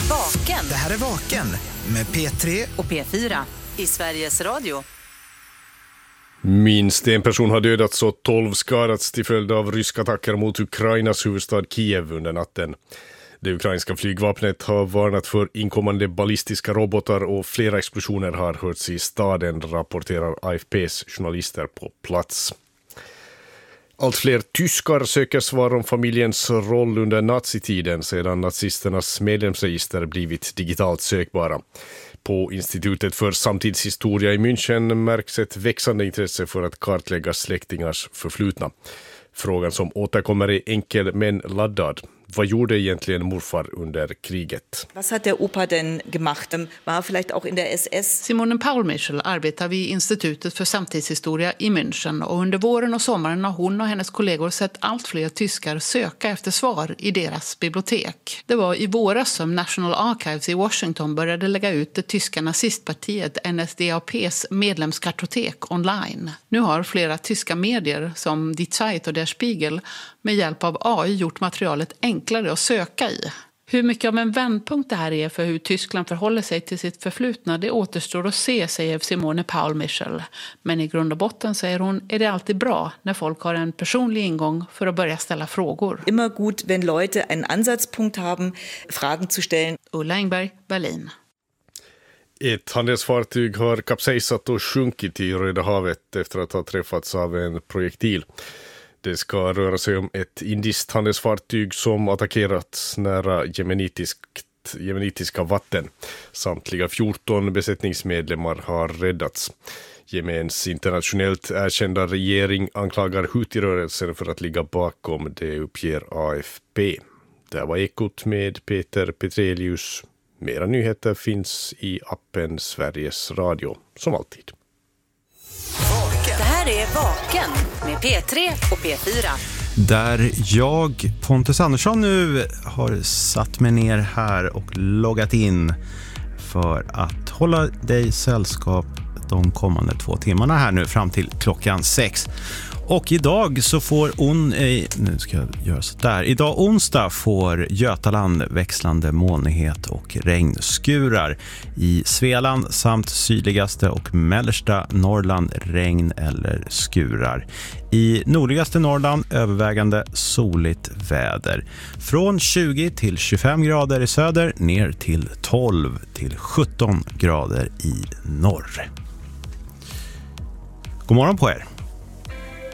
Vaken. Det här är Vaken med P3 och P4 i Sveriges Radio. Minst en person har dödats och 12 skadats till följd av ryska attacker mot Ukrainas huvudstad Kiev under natten. Det ukrainska flygvapnet har varnat för inkommande ballistiska robotar och flera explosioner har hörts i staden, rapporterar AFPs journalister på plats. Allt fler tyskar söker svar om familjens roll under nazitiden sedan nazisternas medlemsregister blivit digitalt sökbara. På Institutet för samtidshistoria i München märks ett växande intresse för att kartlägga släktingars förflutna. Frågan som återkommer är enkel men laddad. Vad gjorde egentligen morfar under kriget? Was hat der Opa denn gemacht? War vielleicht auch in der SS? Simone Paul-Michel arbetar vid Institutet för samtidshistoria i München och under våren och sommaren har hon och hennes kollegor sett allt fler tyskar söka efter svar i deras bibliotek. Det var i våras som National Archives i Washington började lägga ut det tyska nazistpartiet NSDAPs medlemskartotek online. Nu har flera tyska medier som Die Zeit och Der Spiegel med hjälp av AI gjort materialet enklare att söka i. Hur mycket av en vändpunkt det här är för hur Tyskland förhåller sig till sitt förflutna, det återstår att se, säger Simone Paul-Michel. Men i grund och botten, säger hon, är det alltid bra när folk har en personlig ingång för att börja ställa frågor. Immer gut, wenn Leute einen Ansatzpunkt haben, Fragen zu stellen. Ulla Engberg, Berlin. Ett handelsfartyg har kapsejsat och sjunkit i Röda havet efter att ha träffats av en projektil. Det ska röra sig om ett indiskt handelsfartyg som attackerats nära jemenitiska vatten. Samtliga 14 besättningsmedlemmar har räddats. Jemens internationellt erkända regering anklagar Houthi-rörelsen för att ligga bakom, det uppger AFP. Det var Ekot med Peter Petrelius. Mera nyheter finns i appen Sveriges Radio, som alltid. Det här är Vaken med P3 och P4. Där jag, Pontus Andersson, nu har satt mig ner här och loggat in för att hålla dig sällskap de kommande 2 timmarna här nu fram till klockan 6. Och idag så får idag onsdag får Götaland växlande molnighet och regnskurar. I Svealand samt sydligaste och mellersta Norrland regn eller skurar. I nordligaste Norrland övervägande soligt väder. Från 20 till 25 grader i söder ner till 12 till 17 grader i norr. God morgon på er.